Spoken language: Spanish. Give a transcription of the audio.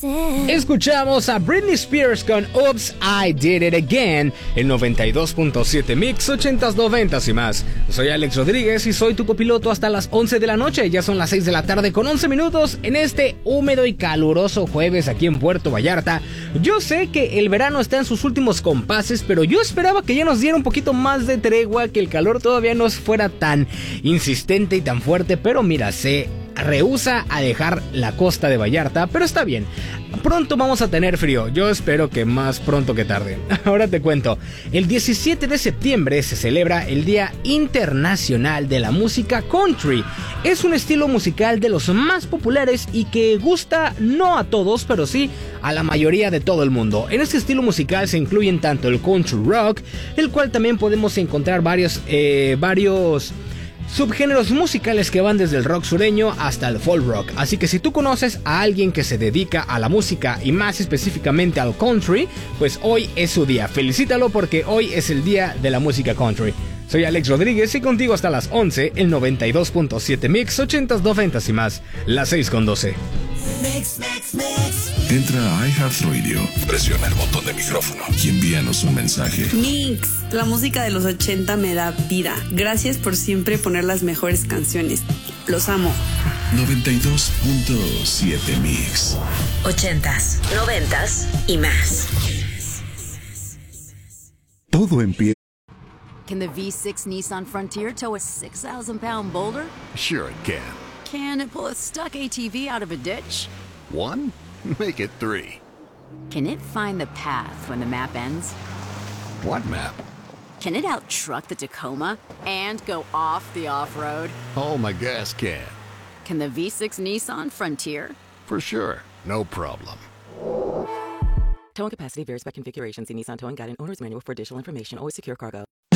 Escuchamos a Britney Spears con Oops, I Did It Again en 92.7 Mix 80s, 90s y más. Soy Alex Rodríguez y soy tu copiloto hasta las 11 de la noche. Ya son las 6 de la tarde con 11 minutos en este húmedo y caluroso jueves aquí en Puerto Vallarta. Yo sé que el verano está en sus últimos compases, pero yo esperaba que ya nos diera un poquito más de tregua, que el calor todavía no fuera tan insistente y tan fuerte, pero mira, se rehúsa a dejar la costa de Vallarta, pero está bien. Pronto vamos a tener frío, yo espero que más pronto que tarde. Ahora te cuento, el 17 de septiembre se celebra el Día Internacional de la Música Country. Es un estilo musical de los más populares y que gusta no a todos, pero sí a la mayoría de todo el mundo. En este estilo musical se incluyen tanto el country rock, el cual también podemos encontrar varios subgéneros musicales que van desde el rock sureño hasta el folk rock. Así que si tú conoces a alguien que se dedica a la música y más específicamente al country, pues hoy es su día. Felicítalo porque hoy es el día de la música country. Soy Alex Rodríguez y contigo hasta las 11, el 92.7 Mix, 80s, 90s y más, las 6:12. Entra a iHeartRadio, presiona el botón de micrófono y envíanos un mensaje. Mix, la música de los 80 me da vida. Gracias por siempre poner las mejores canciones. Los amo. 92.7 Mix. 80s, 90s y más. Todo empieza. Can the V6 Nissan Frontier tow a 6,000-pound boulder? Sure it can. Can it pull a stuck ATV out of a ditch? 1? Make it 3. Can it find the path when the map ends? What map? Can it out-truck the Tacoma and go off the off-road? Oh, my gas can. Can the V6 Nissan Frontier? For sure. No problem. Towing capacity varies by configuration. See Nissan Towing Guide and Owner's Manual for additional information. Always secure cargo.